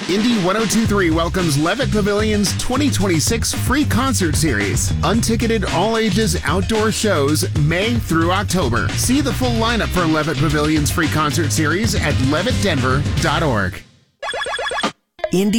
Indie 1023 welcomes Levitt Pavilion's 2026 free concert series. Unticketed all-ages outdoor shows May through October. See the full lineup for Levitt Pavilion's free concert series at levittdenver.org. Indie